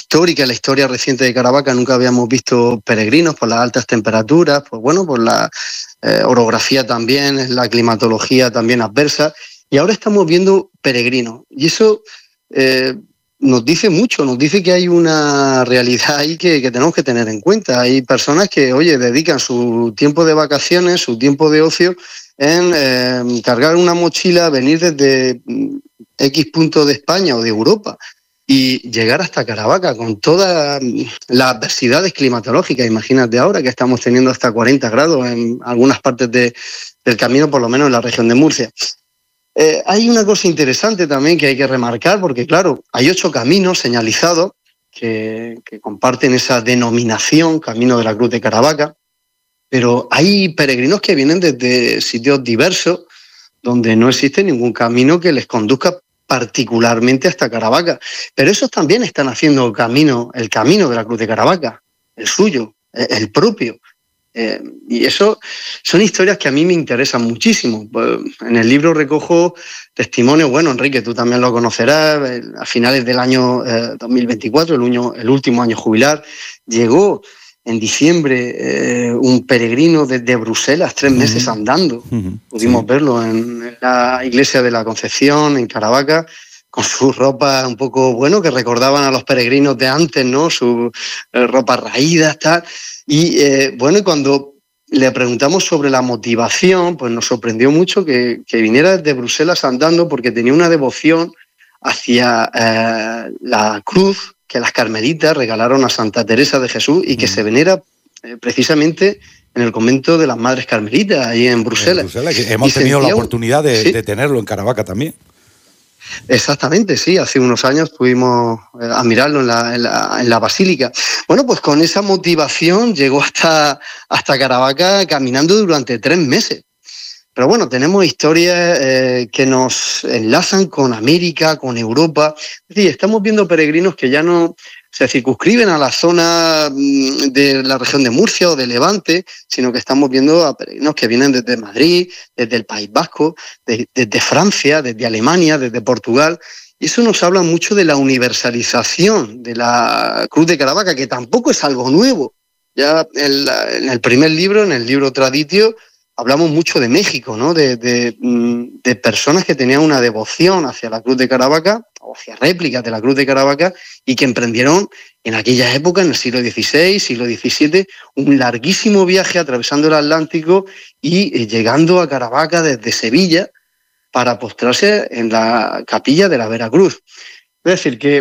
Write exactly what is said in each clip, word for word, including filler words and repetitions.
histórica, en la historia reciente de Caravaca nunca habíamos visto peregrinos por las altas temperaturas, pues bueno, por la eh, orografía también, la climatología también adversa, y ahora estamos viendo peregrinos. Y eso eh, nos dice mucho, nos dice que hay una realidad ahí que, que tenemos que tener en cuenta. Hay personas que, oye, dedican su tiempo de vacaciones, su tiempo de ocio, en eh, cargar una mochila, venir desde X punto de España o de Europa y llegar hasta Caravaca con todas las adversidades climatológicas. Imagínate ahora que estamos teniendo hasta cuarenta grados en algunas partes de, del camino, por lo menos en la región de Murcia. Eh, hay una cosa interesante también que hay que remarcar, porque claro, hay ocho caminos señalizados que, que comparten esa denominación, Camino de la Cruz de Caravaca, pero hay peregrinos que vienen desde sitios diversos, donde no existe ningún camino que les conduzca particularmente hasta Caravaca. Pero esos también están haciendo camino, el camino de la Cruz de Caravaca, el suyo, el propio. Eh, y eso son historias que a mí me interesan muchísimo. Pues, en el libro recojo testimonios, bueno, Enrique, tú también lo conocerás, eh, a finales del año eh, dos mil veinticuatro, el, año, el último año jubilar, llegó en diciembre eh, un peregrino desde Bruselas, tres uh-huh. meses andando. Uh-huh. Pudimos sí. verlo en la iglesia de la Concepción, en Caravaca, con sus ropas un poco, bueno, que recordaban a los peregrinos de antes, ¿no? Sus eh, ropas raídas, tal. Y eh, bueno, y cuando le preguntamos sobre la motivación, pues nos sorprendió mucho que, que viniera desde Bruselas andando, porque tenía una devoción hacia eh, la cruz que las carmelitas regalaron a Santa Teresa de Jesús y que mm. se venera eh, precisamente en el convento de las Madres Carmelitas, ahí en Bruselas. En Bruselas, que hemos y tenido sentía... la oportunidad de, ¿sí? de tenerlo en Caravaca también. Exactamente, sí, hace unos años pudimos eh, admirarlo en la, en, la, en la Basílica. Bueno, pues con esa motivación llegó hasta, hasta Caravaca caminando durante tres meses. Pero bueno, tenemos historias eh, que nos enlazan con América, con Europa. Es decir, estamos viendo peregrinos que ya no se circunscriben a la zona de la región de Murcia o de Levante, sino que estamos viendo a peregrinos que vienen desde Madrid, desde el País Vasco, de, desde Francia, desde Alemania, desde Portugal. Y eso nos habla mucho de la universalización de la Cruz de Caravaca, que tampoco es algo nuevo. Ya en, la, en el primer libro, en el libro Traditio, hablamos mucho de México, ¿no? De, de, de personas que tenían una devoción hacia la Cruz de Caravaca, o hacia réplicas de la Cruz de Caravaca, y que emprendieron en aquella época, en el siglo dieciséis, siglo diecisiete, un larguísimo viaje atravesando el Atlántico y eh, llegando a Caravaca desde Sevilla para postrarse en la capilla de la Veracruz. Es decir, que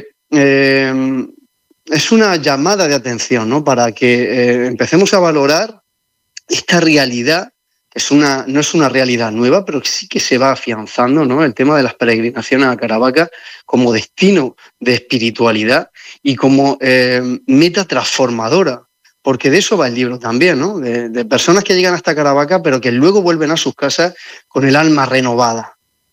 eh, es una llamada de atención, ¿no? Para que eh, empecemos a valorar esta realidad. Es una, no es una realidad nueva, pero sí que se va afianzando, ¿no? El tema de las peregrinaciones a Caravaca como destino de espiritualidad y como eh, meta transformadora, porque de eso va el libro también, ¿no? De, de personas que llegan hasta Caravaca, pero que luego vuelven a sus casas con el alma renovada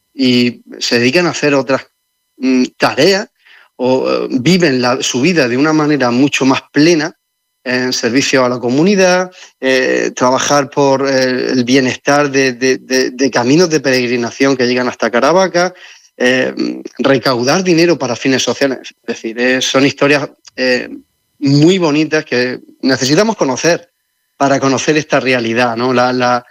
y se dedican a hacer otras mm, tareas o eh, viven la, su vida de una manera mucho más plena, en servicio a la comunidad, eh, trabajar por eh, el bienestar de, de, de, de caminos de peregrinación que llegan hasta Caravaca, eh, recaudar dinero para fines sociales. Es decir, eh, son historias eh, muy bonitas que necesitamos conocer para conocer esta realidad, ¿no? La, la,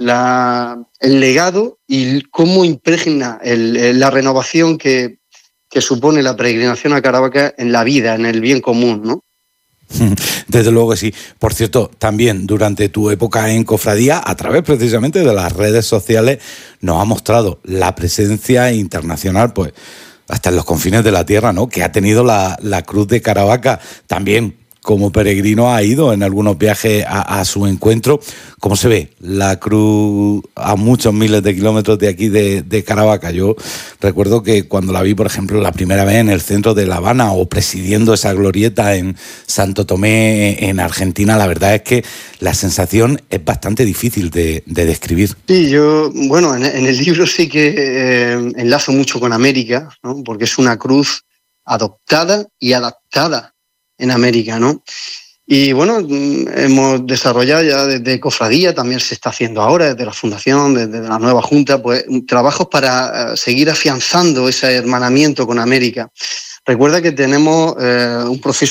la, el legado y cómo impregna el, la renovación que, que supone la peregrinación a Caravaca en la vida, en el bien común, ¿no? Desde luego que sí. Por cierto, también durante tu época en cofradía, a través precisamente de las redes sociales, nos ha mostrado la presencia internacional, pues hasta en los confines de la tierra, ¿no? Que ha tenido la, la Cruz de Caravaca. También como peregrino ha ido en algunos viajes a, a su encuentro. ¿Cómo se ve la cruz a muchos miles de kilómetros de aquí de, de Caravaca? Yo recuerdo que cuando la vi, por ejemplo, la primera vez en el centro de La Habana o presidiendo esa glorieta en Santo Tomé, en Argentina, la verdad es que la sensación es bastante difícil de, de describir. Sí, yo, bueno, en, en el libro sí que eh, enlazo mucho con América, ¿no? Porque es una cruz adoptada y adaptada en América, ¿no? Y bueno, hemos desarrollado ya desde Cofradía, también se está haciendo ahora, desde la Fundación, desde la nueva Junta, pues trabajos para seguir afianzando ese hermanamiento con América. Recuerda que tenemos eh, un proceso